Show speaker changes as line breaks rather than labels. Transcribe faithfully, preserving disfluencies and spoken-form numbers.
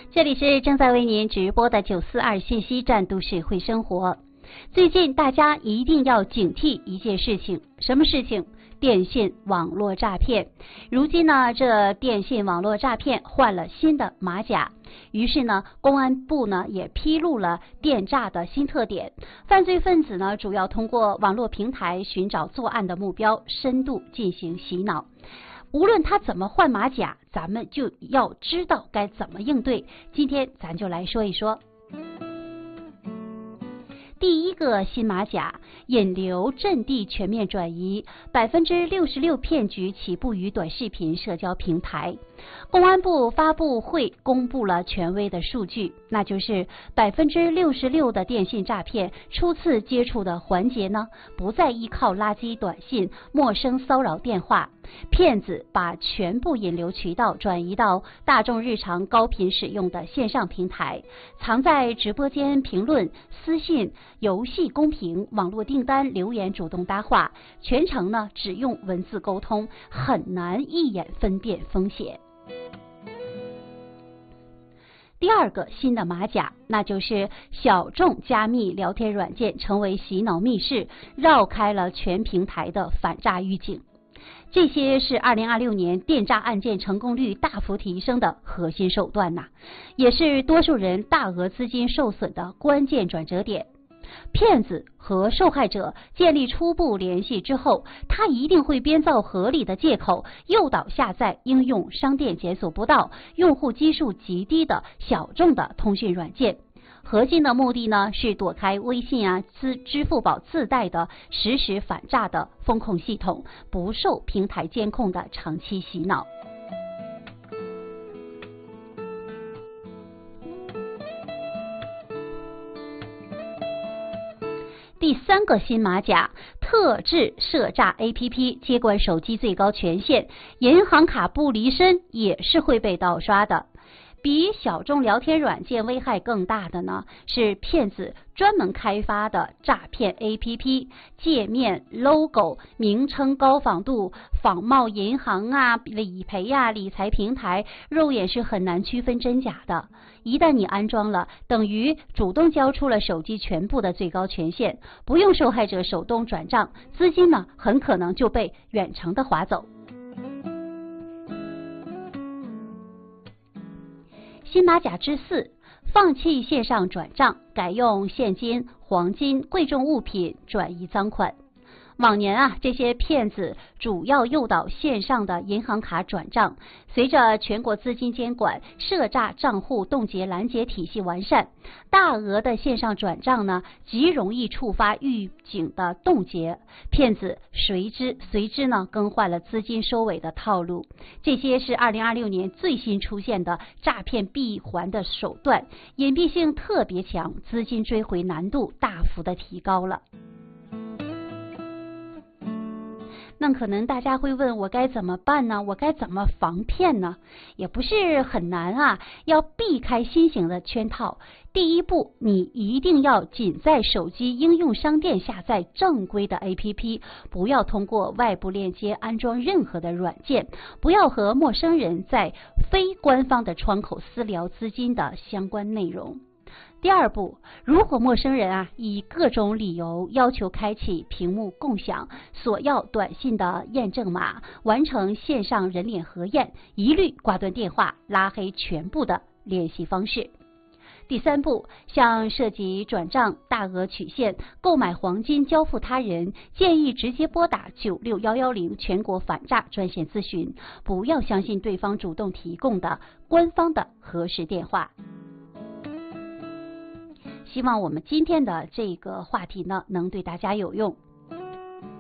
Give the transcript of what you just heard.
这里是正在为您直播的九四二信息站都市会生活。最近大家一定要警惕一件事情，什么事情？电信网络诈骗。如今呢，这电信网络诈骗换了新的马甲，于是呢，公安部呢也披露了电诈的新特点。犯罪分子呢，主要通过网络平台寻找作案的目标，深度进行洗脑。无论他怎么换马甲，咱们就要知道该怎么应对。今天咱就来说一说。第一个新马甲，引流阵地全面转移，百分之六十六骗局起步于短视频社交平台。公安部发布会公布了权威的数据，那就是百分之六十六的电信诈骗初次接触的环节呢，不再依靠垃圾短信、陌生骚扰电话，骗子把全部引流渠道转移到大众日常高频使用的线上平台，藏在直播间评论、私信、游戏公屏、网络订单留言主动搭话，全程呢只用文字沟通，很难一眼分辨风险。第二个新的马甲，那就是小众加密聊天软件成为洗脑密室，绕开了全平台的反诈预警。这些是二零二六年电诈案件成功率大幅提升的核心手段呐，也是多数人大额资金受损的关键转折点。骗子和受害者建立初步联系之后，他一定会编造合理的借口，诱导下载应用商店检索不到、用户基数极低的小众的通讯软件。核心的目的呢，是躲开微信啊、支支付宝自带的实时反诈的风控系统，不受平台监控的长期洗脑。第三个新马甲，特制涉诈 A P P 接管手机最高权限，银行卡不离身也是会被盗刷的。比小众聊天软件危害更大的呢，是骗子专门开发的诈骗 A P P， 界面、logo、名称高仿度，仿冒银行啊、理赔啊、理财平台，肉眼是很难区分真假的。一旦你安装了，等于主动交出了手机全部的最高权限，不用受害者手动转账，资金呢很可能就被远程的划走。新马甲之四，放弃线上转账，改用现金、黄金、贵重物品转移赃款。往年啊，这些骗子主要诱导线上的银行卡转账。随着全国资金监管、涉诈账户冻结拦截体系完善，大额的线上转账呢，极容易触发预警的冻结。骗子随之随之呢，更换了资金收尾的套路。这些是二零二六年最新出现的诈骗闭环的手段，隐蔽性特别强，资金追回难度大幅的提高了。那可能大家会问，我该怎么办呢？我该怎么防骗呢？也不是很难啊，要避开新型的圈套。第一步，你一定要仅在手机应用商店下载正规的 A P P， 不要通过外部链接安装任何的软件，不要和陌生人在非官方的窗口私聊资金的相关内容。第二步，如果陌生人啊以各种理由要求开启屏幕共享、索要短信的验证码、完成线上人脸核验，一律挂断电话，拉黑全部的联系方式。第三步，像涉及转账、大额取现、购买黄金交付他人，建议直接拨打九六一一零全国反诈专线咨询，不要相信对方主动提供的官方的核实电话。希望我们今天的这个话题呢，能对大家有用。